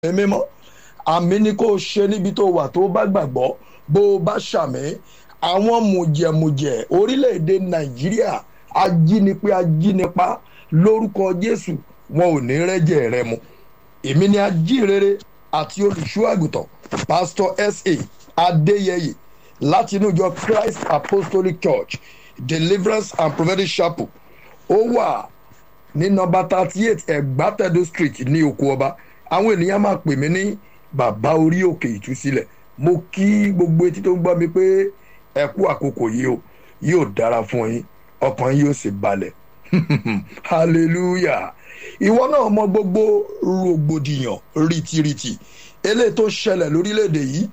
mímọ́ àmì ni kó o ṣe níbi tó wà tó bá gbàgbọ́ bó o bá ṣàmì. Àwọn mùjẹ̀mùjẹ̀ orílẹ̀-èdè Nàìjíríà ajínigbé ajínipa lórúkọ Jésù wọn ò ní rẹ́jẹ̀ rẹ mu. Èmi ni ajínrere àti olùṣọ́ àgùntàn Pastor S.A. Adéyẹyè láti inú ìjọ Christ Apostolic Church Deliverance and Prophetic Chapel. Ó wà ní nọ́mbà 38 Ẹ̀gbátẹ̀dó Street ní Oko Ọba. Àwọn ènìyàn máa pè mí ní bàbá orí òkè ìtúsílẹ̀. Mo kí gbogbo etí tó ń gbọ́ mi pé ẹ kú àkókò yìí o, yóò dára fún yín, ọkàn yín yóò sì balẹ̀. Hallelujah. Ìwọ náà mọ gbogbo rògbòdìyàn rìtìrìtì eléyìí tó ṣẹlẹ̀ lórílẹ̀‐èdè yìí.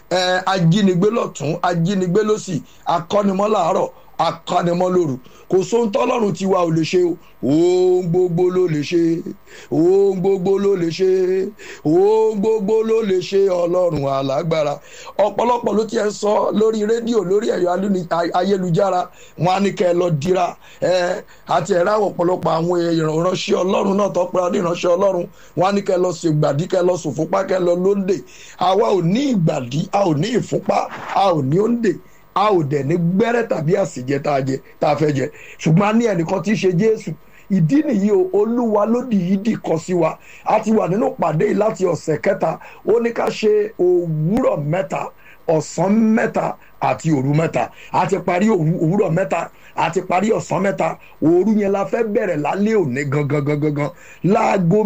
Ajínigbé lọ́tún, ajínigbé lósì, akọ́nimọ́ láàárọ̀, akọ́nimọ́ lóru. Kò sóhun tọ́lọ́run tiwa ò lè ṣe o. Ohun gbogbo ló lè ṣe, ohun gbogbo ló lè ṣe, ohun gbogbo ló lè ṣe Ọlọ́run alágbára. Ọ̀pọ̀lọpọ̀ ló tiẹ̀ sọ lórí rédíò, lórí ẹ̀rọ ayélujára, wọn á ní kẹ́ ẹ lọ dira. Àti ẹ̀rọ ọ̀pọ̀lọpọ̀ àwọn ìránṣẹ́ Ọlọ́run náà tọ́pẹ́ ní ìránṣẹ́ Ọlọ́run, wọn á ní kẹ́ ẹ lọ ṣe ìgbàdí, kẹ́ ẹ lọ sùn fúnpá, kẹ́ ẹ lọ lóńdè. Àwa ò ní ìgbàdí, a ò ní ìfúnpá, a ò ní òǹdè, a ò dẹ̀ ní gbẹ́rẹ́ tàbí àsìjẹ tá a fẹ́ jẹ. Ṣùgbọ́n a ní ẹnìkan tí í ṣe Jésù. Ìdí nìyí o, Olúwa ló dìídì kọ sí wa. A ti wà nínú pàdé yìí láti ọ̀sẹ̀ kẹta. Ó ní ká ṣe òwúrọ̀ mẹ́ta, ọ̀sán mẹ́ta àti òru mẹ́ta. A ti parí òwúrọ̀ mẹ́ta, a ti parí ọ̀sán mẹ́ta. Òru yẹn la fẹ́ bẹ̀rẹ̀ lálẹ́ òní gangan láago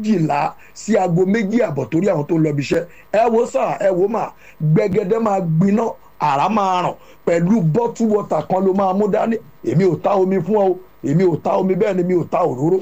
12 sí aago 2:30 torí àwọn tó ń lọ bí iṣẹ́. Ẹ wo sà, ẹ wo mà, gbẹgẹdẹ máa gbiná, àrá máa ràn, pẹ̀lú bọ́tú wọ́tà kan ló máa mú dání. Èmi ò ta omi fún ọ, èmi ò ta omi, bẹ́ẹ̀ ni mi ò ta òróró.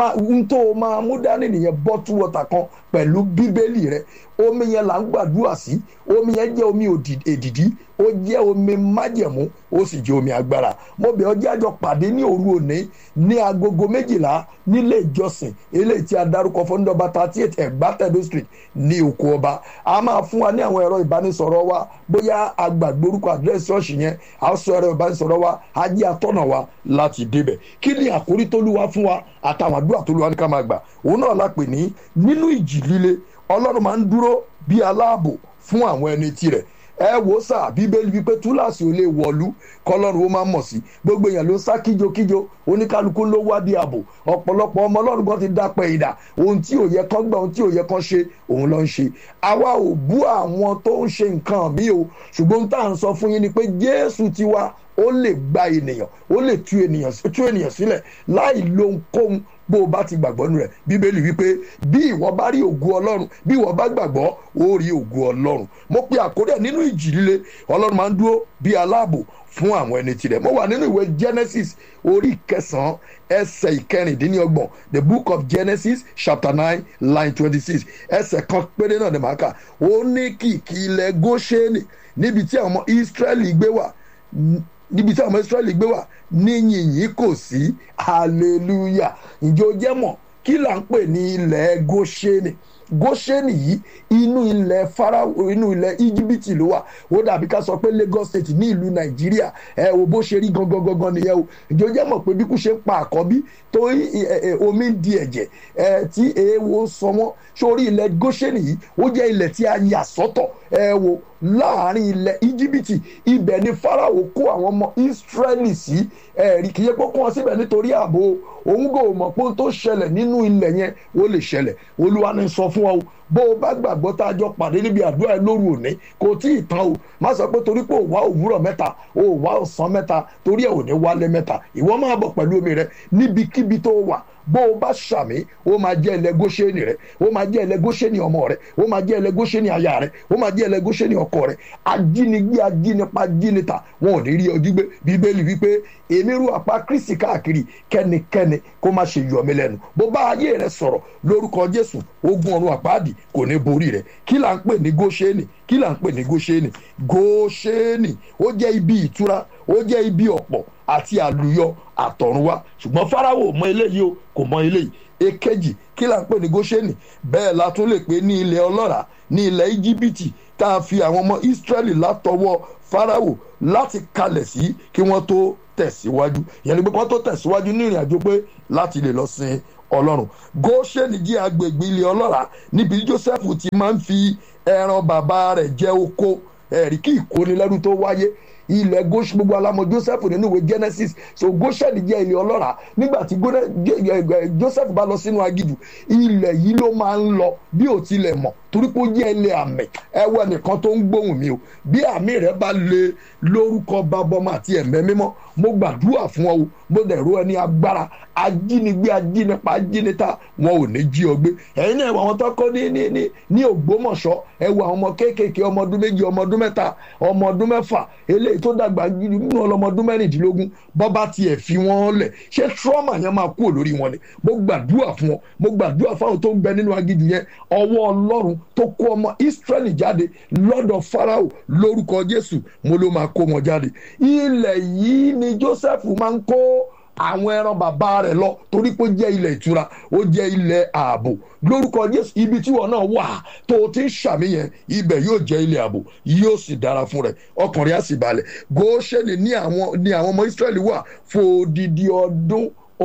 N tó máa mú dání nìyẹn, bọ́tú wọ́tà kan pẹ̀lú bíbélì rẹ. Omi yẹn là ń gbàdúrà sí. Omi yẹn jẹ́ omi èdìdí, ó jẹ́ omi májẹ̀mú, ó sì jẹ́ omi agbára. Mo bẹ̀ ọ́ jẹ́ àjọ pàdé ní òru òní ní agogo 12 nílé ìjọsìn eléyìí tí a dárúkọ fún nọ́mbà 38 Ẹ̀gbátẹ̀dó Street ní Oko Ọba. A máa fún wa ní àwọn ẹ̀rọ ìbánisọ̀rọ̀ wa, bóyá agbàgbé orúkọ àdírẹ́sì ṣọ́ọ̀ṣì yẹn, a sọ ẹ̀rọ ìbánisọ̀rọ̀ wa, a jẹ́ atọ́nà wa láti débẹ̀. Kí ni àkórí tó lúwa fún wa àtàwọn àdúrà tó lúwa ní ká máa gbà? Òun náà la pè ní nínú ìjì líle Ọlọ́run máa ń dúró bí aláàbò fún àwọn ẹni tirẹ̀. Ẹ wò sà, Bíbélì wípé túláàsì ò lè wọ̀lú kọlọ́run ó máa mọ̀ sí. Gbogbo èèyàn ló sá kíjokíjo, oníkálukú ló wá bí ààbò. Ọ̀pọ̀lọpọ̀ ọmọ Ọlọ́run kan ti dápẹ́ ìdà. Ohun tí ò yẹ kán gbà, ohun tí ò yẹ kán ṣe, òun ló ń ṣe. Àwa ò bú àwọn tó ń ṣe nǹkan mi o, ṣùgbọ́n tá à ń sọ fún yín ni pé Jésù tiwa ó lè gba ènìyàn, ó lè tú ènìyàn sílẹ̀ láì lóhunkóhun bó o bá ti gbàgbọ́ nù rẹ̀. Bíbélì wípé bí ìwọ bá rí ògo Ọlọ́run, bí ìwọ bá gbàgbọ́, ó rí ògo Ọlọ́run. Mo pe àkórí ẹ̀ nínú ìjì líle Ọlọ́run máa ń dúró bí aláàbò fún àwọn ẹni tirẹ̀. Mo wà nínú ìwé Genesis orí 9 ẹsẹ̀ 26, the book of Genesis chapter 9 line 26. Ẹsẹ̀ kan péré náà ni màá kà. Ó ní kìkì ilẹ̀ Góṣẹ́nì níbi tí àwọn ọmọ Ísírẹ́lì gbé wà, níbi tí àwọn Ísírẹ́lì gbé wà ní yìnyín kò sí. Hallelujah. Ǹjẹ́ o jẹ́ mọ̀ kí là ń pè ní ilẹ̀ Góṣẹ́nì? Góṣẹ́nì yìí inú ilẹ̀ Fáráò, inú ilẹ̀ Íjíbítì ló wà. Ó dàbí ká sọ pé Lagos State ní ìlú Nàìjíríà. Ẹ wo bó ṣe rí gangan nìyẹn o. Ǹjẹ́ o jẹ́ mọ̀ pé bí kú ṣe ń pa àkọ́bí tó omi ń di ẹ̀jẹ̀ tí èèwọ̀ sọ wọ́n, sórí ilẹ̀ Góṣẹ́nì yìí ó jẹ́ ilẹ̀ tí a yà sọ́tọ̀. Ẹ wo láàrin ilẹ̀ Íjíbítì, ibẹ̀ ni Fáráò kó àwọn ọmọ Ísírẹ́lì sí. Ẹ̀rí kìí yẹ kó kún wọn síbẹ̀ nítorí ààbò. Òun kò mọ̀ pé ohun tó ṣẹlẹ̀ nínú ilẹ̀ yẹn ó lè ṣẹlẹ̀. Olúwa ní sọ fún ọ, bó o bá gbàgbọ́ tá a jọ pàdé níbi àdúrà lóru òní, kò tí ì tán o. Má sọ pé torí pé ò wá òwúrọ̀ mẹ́ta, ò wá ọ̀sán mẹ́ta, torí ẹ̀ ò ní wálé mẹ́ta. Ìwọ máa bọ̀ pẹ̀lú omi rẹ níbikíbi tó wà. Bó o bá ṣàmì, ó máa jẹ́ ilẹ̀ Góṣẹ́nì rẹ, ó máa jẹ́ ilẹ̀ Góṣẹ́nì ọmọ rẹ, ó máa jẹ́ ilẹ̀ Góṣẹ́nì aya rẹ, ó máa jẹ́ ilẹ̀ Góṣẹ́nì ọkọ rẹ. Ajínigbé, ajínipa, jíníta, wọn ò ní rí ọjú gbé. Bíbélì wípé èmi rú àpá Kristi káàkiri, kẹ́nikẹ́ni kó má ṣe yọ mí lẹ́nu. Bó bá ayé rẹ sọ̀rọ̀ lórúkọ Jésù, ogun ọ̀run àpáàdì kò ní borí rẹ. Kí là ń pè ní Góṣẹ́nì? Kí là ń pè ní Góṣẹ́nì? Góṣẹ́nì ó jẹ́ ibi ìtura, ó jẹ́ ibi ọ̀pọ̀ àti àlùyọ àtọ̀runwá. Ṣùgbọ́n Fáráò mọ eléyìí o, kò mọ eléyìí. Èkejì, kí là ń pè ní Góṣẹ́nì? Bẹ́ẹ̀ la tún lè pè ní ilẹ̀ ọlọ́ràá, ní ilẹ̀ Íjíbítì tá a fi àwọn ọmọ Ísírẹ́lì látọwọ́ Fáráò láti kalẹ̀ sí kí wọ́n tó tẹ̀síwájú. Ìyẹn ni pé wọ́n tó tẹ̀síwájú ní ìrìn àjò pé láti lè lọ sin ọlọ́run. Góṣẹ́nì jẹ́ agbègbè ilẹ̀ ọlọ́ràá níbi Joseph ti máa ń fi ẹran bàbá rẹ̀ jẹ oko, ẹ̀rí kí ìkónilẹ́rú tó wáyé. Ilẹ̀ Góṣẹ́nì, gbogbo alámọ̀ Joseph nínú ìwé Genesis. So Góṣẹ́nì jẹ́ ilẹ̀ ọlọ́ràá. Nígbà tí Joseph bá lọ sínú aginjù, ilẹ̀ yìí ló máa ń lọ bí ò tilẹ̀ mọ̀, torí pé ó jẹ́ ilẹ̀ àmì. Ẹwẹ́ nìkan tó ń gbóhùn mi o, bí àmì rẹ̀ bá le lórúkọ Baba Ọmọ àti Ẹ̀mí Mímọ́, mo gbàdúrà fún ọ o, mo dẹ̀ rọ̀ ẹni agbára ajínigbé ajínipa ajínita wọn ò ní jí ọ gbé. Ẹ̀yin náà àwọn tó kọ́ ní Ògbómọ̀ṣọ́, ẹ wo àwọn ọmọ kéékèèké, ọmọ ọdún 2, ọmọ ọdún 3, ọmọ ọdún 6, eléyìí tó dàgbà nínú ọlọmọ ọdún 16 bọ́bá tiẹ̀ fi wọ́n lẹ̀, ṣé trauma yẹn máa kúrò lórí wọn ni? Mo gbàdúrà fún ọ, mo gbàdúrà fáwọn tó ń bẹ nínú aginjù yẹn, ọwọ́ Ọlọ́run tó kó ọmọ Ísírẹ́lì jáde lọ́dọ̀ Fáráò lórúkọ Jésù, mo ló máa kó wọn jáde. Ilẹ̀ yìí ni Joseph máa ń kó àwọn ẹran bàbá rẹ̀ lọ, torí pé ó jẹ́ ilẹ̀ ìtura, ó jẹ́ ilẹ̀ ààbò lórúkọ Jésù. Ibi tí wọn náà wà tó o ti ń ṣàmìyàn, ibẹ̀ yóò jẹ́ ilẹ̀ ààbò, yóò sì dára fún rẹ̀, ọkàn rẹ̀ á sì balẹ̀. Góṣẹ́nì ní àwọn ọmọ Ísírẹ́lì wà fún odidi ọdún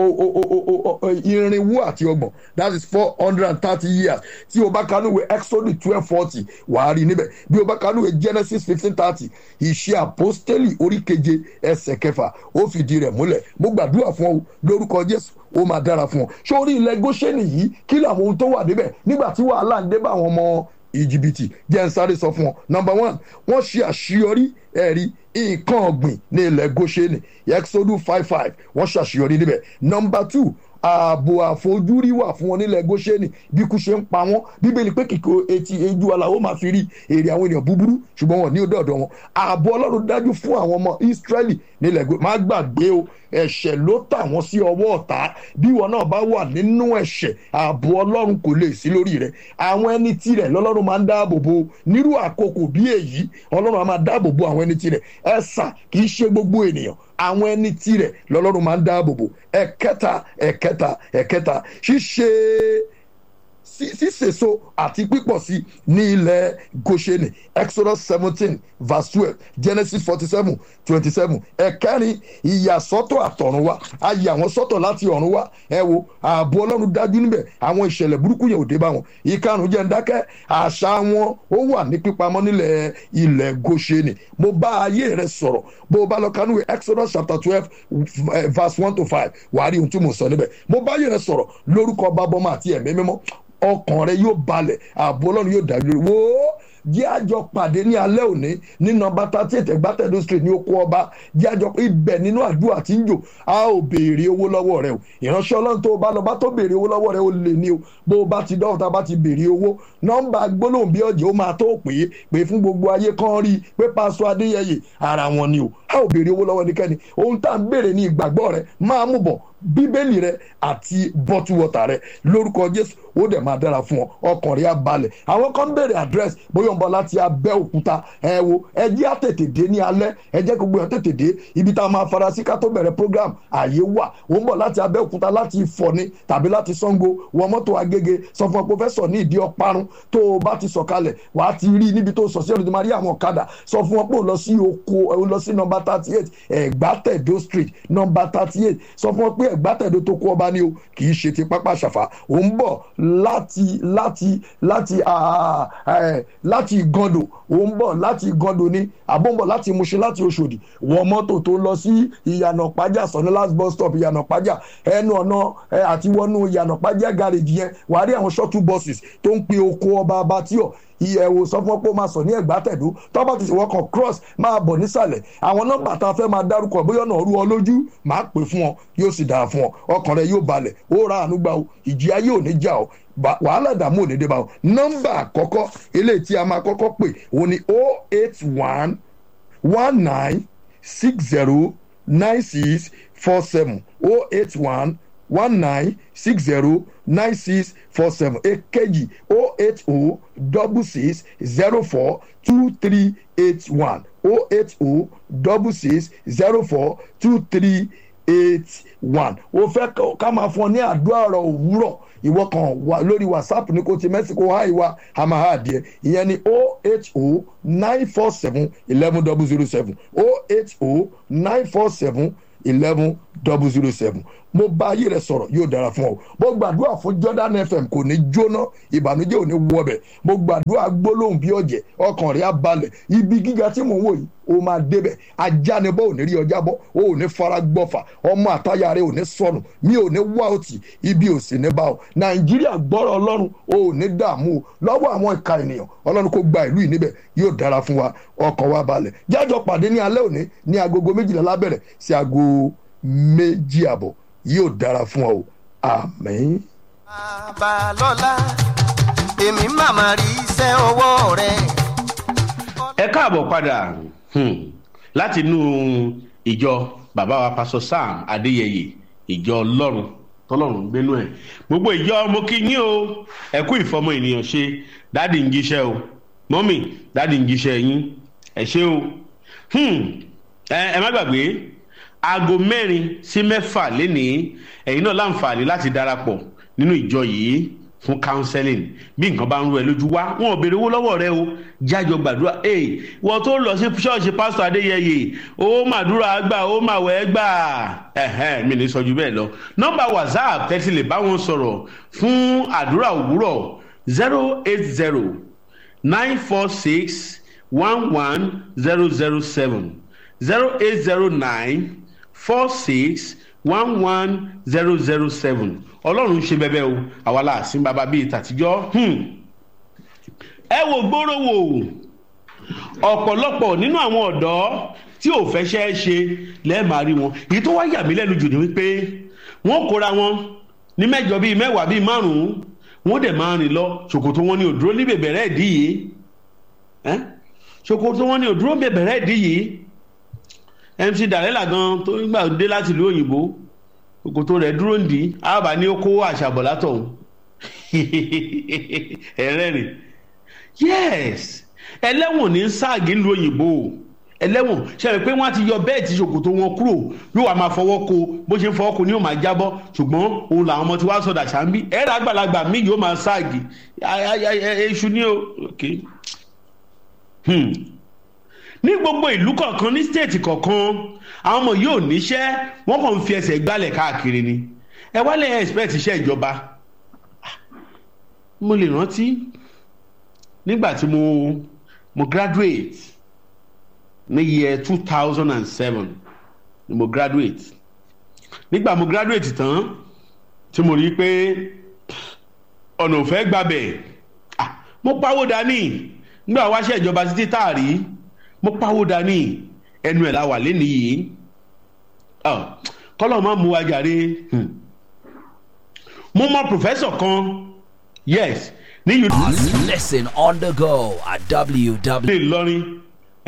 irinwó àti ọgbọ̀n, that is 430 years. Tí o bá kanúwe Exodus 12:40 wàá rí níbẹ̀. Bí o bá kanúwe Genesis 15:30, Ìṣe Àpọ́stélì orí 7 ẹsẹ̀ 6 ó fìdí rẹ̀ múlẹ̀. Mo gbàdúrà fún ọ lórúkọ Jésù, ó máa dára fún ọ. Sórí ilẹ̀ Góṣẹ́nì yìí, kí làwọn ohun tó wà níbẹ̀ nígbà tí wàhálà ń dé bá àwọn ọmọ Íjíbítì? Jẹ́ n sáré sọ fún ọ. Number 1, wọ́n ṣe àṣeyọrí ẹ̀rí nǹkan ọ̀gbìn ní ilẹ̀ Góṣẹ́nì. Exodus 5:5 wọ́n ṣàṣeyọrí níbẹ̀. Number 2, ààbò àfojúrí wà fún wọn nílẹ̀ Góṣẹ́nì. Bí kú ṣe ń pa wọ́n, Bíbélì pé kìkì etí ejú aláwọ̀ máa fi rí èrè àwọn ènìyàn búburú, ṣùgbọ́n wọn ní ó dọ̀dọ̀ wọn. Ààbò Ọlọ́run dájú fún àwọn ọmọ Ísírẹ́lì nílẹ̀ Góṣẹ́nì. Má gbàgbé o, ẹ̀ṣẹ̀ ló tà wọ́n sí ọwọ́ ọ̀tá. Bí wọn náà bá wà nínú ẹ̀ṣẹ̀, ààbò Ọlọ́run kò lè sí lórí rẹ̀. Àwọn ẹni tirẹ̀ lọ́lọ́run máa ń dáàbò bo. Nírú àkókò bí èyí, Ọlọ́run á máa dáàbò bo àwọn ẹni tirẹ̀. Ẹ̀sà kì í ṣe gbogbo ènìyàn, àwọn ẹni tirẹ̀ lọ́lọ́run máa ń dáàbò bo. Ẹ̀kẹta sísèso àti pípọ̀ sí ní ilẹ̀ Góṣẹ́nì. Exodus 17:12, Genesis 47:27. Ẹ̀kẹrin, ìyàsọ́tọ̀ àtọ̀run wá, a yà wọ́n sọ́tọ̀ láti ọ̀run wá. Ẹ wo, ààbò Ọlọ́run dájú níbẹ̀, àwọn ìṣẹ̀lẹ̀ burúkú yẹn ò dé bá wọn. Ìkarùn jẹ́ ń dákẹ́, àṣà wọn ó wà ní pípamọ́ nílẹ̀ ilẹ̀ Góṣẹ́nì. Mo bá ayé rẹ sọ̀rọ̀, bó o bá lọ kanú Exodus chapter 12 verse 1-5 wàá rí ohun tí mo sọ níbẹ̀. Mo bá ayé rẹ sọ̀rọ̀ lórúkọ Baba Ọmọ àti Ẹ̀mí Mímọ́, ọkàn rẹ yóò balẹ̀, ààbò Ọlọ́run yóò dájú lórí. Wo jẹ́ àjọ pàdé ní alẹ́ òní ní nọ́mbà 38 Ẹ̀gbátẹ̀dó street ní Oko Ọba. Jẹ́ àjọ ibẹ̀ nínú àdúrà tí ń jò, a ò béèrè owó lọ́wọ́ rẹ o. Ìránṣẹ́ Ọlọ́run tó o bá lọ bá tó béèrè owó lọ́wọ́ rẹ ó lè ní o. Bó o bá ti dọ́wọ́ta bá ti béèrè owó, nọ́mbà gbólóhùn bí ọ̀jẹ̀ ó máa tó pé fún gbogbo ayé kan rí pé Pásítọ̀ Adéyẹyè ara wọn ni o. A ò béèrè owó lọ́wọ́ ẹnikẹ́ni. Ohun tá à ń béèrè ní ìgbàgbọ́ rẹ, máa mú bọ̀ Bíbélì rẹ àti bọ́tú wọ́tà rẹ lórúkọ Jésù, ó dẹ̀ máa dára fún ọ, ọkàn rẹ á balẹ̀. Àwọn kan ń béèrè àdírẹ́sì, bóyá ń bọ̀ láti Abẹ́òkúta. Ẹ wo, ẹ jẹ́ á tètè dé ní alẹ́, ẹ jẹ́ gbogbo ẹ̀ tètè dé ibi tá a máa fara sí ká tó bẹ̀rẹ̀ program. Àyè wà, ó ń bọ̀ láti Abẹ́òkúta, láti Ìfọ̀ni tàbí láti Ṣàngó, wọ mọ́tò Agége, sọ fún ọ pé ó fẹ́ sọ ní Ìdí Ọparun. Tó o bá ti sọ̀kalẹ̀, wàá ti rí níbi tó sọ sí ọ̀nà tó máa rí àwọn ọ̀kadà. Sọ fún ọ pé ó lọ sí oko, ó lọ sí nọ́mbà 38 Ẹ̀gbátẹ̀dó street, nọ́mbà 38. Sọ fún ọ pé Ẹ̀gbátẹ̀dó tó kú ọba ni o, kì í ṣe ti Pápá Ṣàfà. Ó ń bọ̀ láti Ìgàndò, ó ń bọ̀ láti Ìgàndò ní àbó ń bọ̀ láti Mùṣín, láti Òṣòdì, wọ mọ́tò tó lọ sí Ìyànà Pájà, sọ ní last bus stop Ìyànà Pájà, ẹnu ọ̀nà àti wọnú Ìyànà Pájà garage yẹn wàá rí àwọn shuttle buses tó ń pe Oko Ọba Abattoir. Ìyẹ̀wò sọ fún ọ pé ó máa sọ ní Ẹ̀gbátẹ̀dó, tó bá ti wọkọ̀ cross máa bọ̀ nísàlẹ̀. Àwọn nọ́mbà tá a fẹ́ máa dárúkọ bóyá náà rú ọ lójú, máa pè fún ọ, yóò sì dáa fún ọ, ọkàn rẹ yóò balẹ̀, ó ra àánú gbà o, ìjì ayé ò ní jà ọ, wàhálà ìdààmú ò ní dé bá ọ. Nọ́mbà àkọ́kọ́ eléyìí tí a máa kọ́kọ́ pè òun ni 081 19 60 9647 081 1960 9647. Èkejì 080 66 04 2381 080 66 04 2381. ó fẹ́ ká máa fún ọ ní àdúrà ọ̀rọ̀ òwúrọ̀, ìwọ kan wà lórí WhatsApp ní kò ti Mexico háì wa a máa hà díẹ̀. Ìyẹn ni 080 947 11007 080 947 11007. mo bá ayé rẹ sọ̀rọ̀ yóò dára fún ọ. mo gbàdúrà fún Jordan FM kò ní jóná, ìbànújẹ́ ò ní wọbẹ̀. mo gbàdúrà gbólóhùn bí ọ̀jẹ̀, ọkàn rẹ á balẹ̀. ibi gíga tí mò ń wò yìí o máa débẹ̀. ajánibọ̀ ò ní rí ọjà bọ́, o ò ní fara gbọ́fà, ọmọ àtayà rẹ ò ní sọnù, mi ò ní wá òtì, ibi ò sì ní bá ọ. Nàìjíríà gbọ́rọ̀ Ọlọ́run, o ò ní dààmú lọ́wọ́ àwọn ìka ènìyàn. Ọlọ́run kó gba ìlú yìí níbẹ̀, yóò dára fún wa, ọkàn wa balẹ̀. jájọ pàdé ní alẹ́ òní ní agogo 12 lábẹ̀rẹ̀ sí aago 2:30 yóò dára fún ọ. àmín. Babalọ́lá, èmi màmá rí iṣẹ́ ọwọ́ rẹ̀. Ẹ káàbọ̀ padà láti inú ìjọ bàbá wa Pastor Sam Adéyẹyè, ìjọ Ọlọ́run tọ́lọ́run gbénú ẹ̀. gbogbo ìjọ mo kí yín o, ẹ kú ìfọmọ ènìyàn ṣe. dáàdì ń jíṣẹ́ o, mọ́mì dáàdì ń jíṣẹ́ yín, ẹ ṣé o. ẹ má gbàgbé aago 4 sí 6 lénìí ẹ̀yin náà láǹfààní láti darapọ̀ nínú ìjọ yìí fún counseling. bí nǹkan bá ń rú ẹ lójú wá, wọn ò béèrè owó lọ́wọ́ rẹ o, jájọ gbàdúrà. wọ́n tó lọ sí ṣọ́ọ̀ṣì pásítọ̀ Adéyẹyè, ó màdúrà gbà, ó màwẹ̀ gbà. mi ní sọ ju bẹ́ẹ̀ lọ. nọ́mbà WhatsApp tẹ́tí lè bá wọn sọ̀rọ̀ fún àdúrà òwúrọ̀ 080-946-11007 080-946-11007. Ọlọ́run ṣe bẹbẹ o, àwa la sin bàbá bíi tàtijọ́. ẹ wo gbóró wò, ọ̀pọ̀lọpọ̀ nínú àwọn ọ̀dọ́ tí ò fẹ́ ṣe lẹ́ẹ̀máa rí wọn. èyí tó wá yà mí lẹ́nu jù ni wípé wọ́n kóra wọn ní mẹ́jọ bíi mẹ́wàá bíi márùn-ún, wọ́n dẹ̀ máa rìn lọ, ṣòkòtò wọn ni ò dúró ní bẹ̀bẹ̀rẹ̀ ìdí yìí. ṣòkòtò wọn ni ò dúró ní bẹ̀bẹ̀rẹ̀ ìdí yìí. MC Dàrẹ́là gan tó nígbà dé láti ìlú òyìnbó, òkòtò rẹ̀ dúró ń dì í, àbá ní ó kó àṣàbọ̀ látọ̀hún. ẹ̀rẹ́rìn. yes, ẹlẹ́wọ̀n ní sáàgì ìlú òyìnbó. ẹlẹ́wọ̀n ṣẹlẹ̀ pé wọ́n ti yọ bẹ́ẹ̀tì ṣòkòtò wọn kúrò, yóò wá máa fọwọ́ ko, bó ṣe ń fọwọ́ ko ni yóò máa jábọ́. ṣùgbọ́n òun làwọn ọmọ tí wàá sọdà ṣáńbí, ẹ̀rọ àgbàlagbà mi yóò máa sáàgì. èṣù ni o. ní gbogbo ìlú kọ̀ọ̀kan ní stéètì kọ̀ọ̀kan àwọn ọmọ yóò níṣẹ́, wọ́n kàn ń fi ẹsẹ̀ gbálẹ̀ káàkiri ni. ẹ wá lè expect iṣẹ́ ìjọba. mo lè rántí nígbà tí mo graduate ní year 2007 ni mo graduate. nígbà mo graduate tán tí mo rí pé ọ̀nà ò fẹ́ gbabẹ̀, mo pawó dání. nígbà wáṣẹ́ ìjọba títí táàrí, mo pawó dání. ẹnu ẹ̀ la wà lẹ́nu yìí. kọ́lọ̀ máa mú wa jàre. mo mọ professor kan, yes, ní listen on the go at Ìlọrin,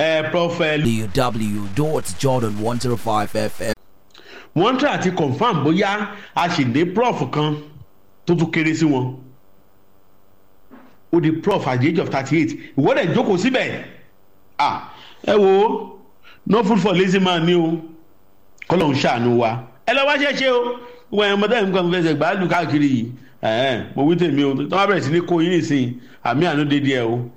www.jordan105fm. wọ́n try àti confam bóyá a sì dé prof kan tó tún kéré sí wọn. ó di prof at the age of 38. ìwọ́dẹ̀ jókòó síbẹ̀. ẹ wo, no food for lazy man ni o. kọ́lọ̀ ń ṣàánú wa. ẹ lọ wá ṣẹ́ṣẹ́ o. wọ́n ẹ̀ mọ́tẹ́ nǹkan fẹsẹ̀ gbàálù káàkiri yìí. mo wí tèmi o, tí wọ́n bẹ̀rẹ̀ sí ní kó yín nìsín, àmì àánú dédé ẹ o.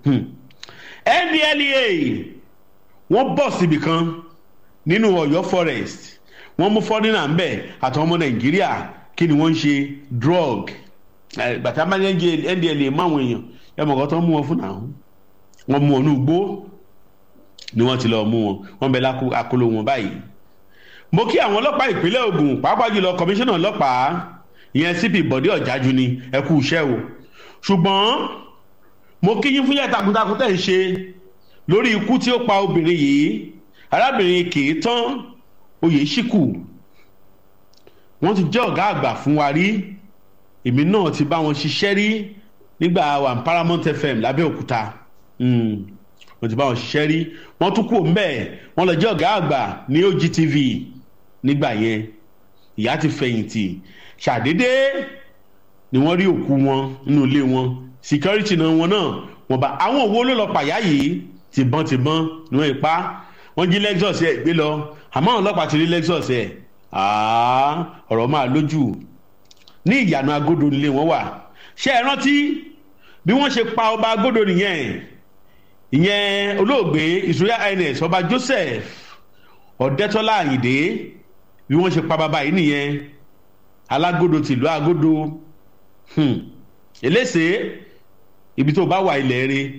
NDLEA wọ́n bọ̀ síbi kan nínú Ọ̀yọ́ forest, wọ́n mú fọ́dínà ń bẹ̀ àtàwọn ọmọ Nàìjíríà. kí ni wọ́n ń ṣe? drug. bàtà máa ń NDLEA mú àwọn èèyàn, ẹ mọ̀ kọ́ tó ń mú wọn fún náà. wọ́n mú wọn ní ugbó ni wọ́n ti lọ mú wọn, wọ́n bẹ lákòlò wọn báyìí. mo kí àwọn ọlọ́pàá ìpínlẹ̀ Ògùn, pàápàá jùlọ kọmíṣánná ọlọ́pàá ìyẹn CP Bọ̀dé Ọ̀jájú ni, ẹ kú iṣẹ́ o. ṣùgbọ́n mo kí yín fún yẹ́ takuntakun tẹ̀ ń ṣe lórí ikú tí ó pa obìnrin yìí, arábìnrin Kèétán Oyèṣíkù. wọ́n ti jẹ́ ọ̀gá àgbà fún wa rí, èmi náà ti bá wọn ṣiṣẹ́ rí nígbà wà ní Paramount FM lábẹ́òkúta. wọ́n ti bá wọn ṣiṣẹ́ rí, wọ́n tún kú òǹbẹ̀, wọ́n lọ jẹ́ ọ̀gá àgbà ní OGTV nígbà yẹn. ìyá ti fẹ̀yìntì, ṣàdédé ni wọ́n rí òkú wọn nínú ilé wọn. security náà wọn náà wọ́n bá àwọn òwò ló lọ pàyà yìí tìbọn ni wọ́n pa. wọ́n jí Lexus ẹ̀ gbé lọ, àmọ́ àwọn ọlọ́pàá ti rí Lexus ẹ̀. ọ̀rọ̀ máa lójú. ní ìyànà Agodo nílé wọn wà. ṣé ẹ rántí bí wọ́n ṣe pa ọba Agodo nìyẹn, ìyẹn olóògbé Israel Highness ọba Joseph Ọ̀dẹ́tọ́lá Àyìndé, bí wọ́n ṣe pa bàbá yìí nìyẹn. alágódò tìlú àgódò eléṣe ibi tó bá wà ilẹ̀ rẹ